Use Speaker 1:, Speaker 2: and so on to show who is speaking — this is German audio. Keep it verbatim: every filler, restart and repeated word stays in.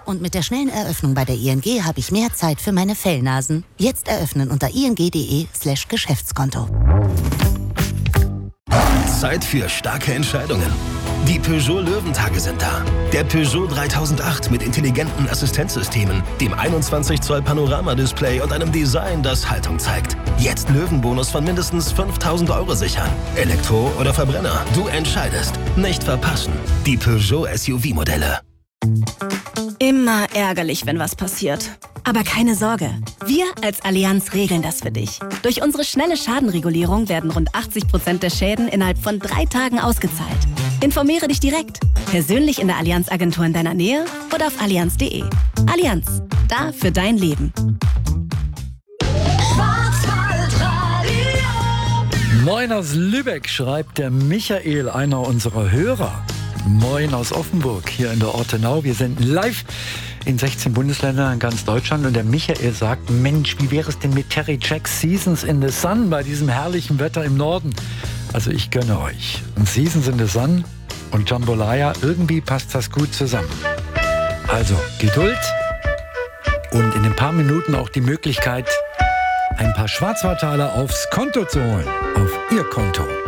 Speaker 1: Und mit der schnellen Eröffnung bei der I N G habe ich mehr Zeit für meine Fellnasen. Jetzt eröffnen unter ing.de slash Geschäftskonto.
Speaker 2: Zeit für starke Entscheidungen. Die Peugeot Löwentage sind da. Der Peugeot dreitausendacht mit intelligenten Assistenzsystemen, dem einundzwanzig Zoll Panorama-Display und einem Design, das Haltung zeigt. Jetzt Löwenbonus von mindestens fünftausend Euro sichern. Elektro oder Verbrenner, du entscheidest. Nicht verpassen. Die Peugeot S U V-Modelle.
Speaker 3: Immer ärgerlich, wenn was passiert. Aber keine Sorge, wir als Allianz regeln das für dich. Durch unsere schnelle Schadenregulierung werden rund achtzig Prozent der Schäden innerhalb von drei Tagen ausgezahlt. Informiere dich direkt, persönlich in der Allianz-Agentur in deiner Nähe oder auf allianz punkt de. Allianz, da für dein Leben.
Speaker 4: Moin aus Lübeck, schreibt der Michael, einer unserer Hörer. Moin aus Offenburg, hier in der Ortenau. Wir senden live in sechzehn Bundesländern in ganz Deutschland. Und der Michael sagt, Mensch, wie wäre es denn mit Terry Jacks Seasons in the Sun bei diesem herrlichen Wetter im Norden? Also ich gönne euch. Und Seasons in the Sun und Jambalaya, irgendwie passt das gut zusammen. Also Geduld und in ein paar Minuten auch die Möglichkeit, ein paar Schwarzwaldtaler aufs Konto zu holen. Auf ihr Konto.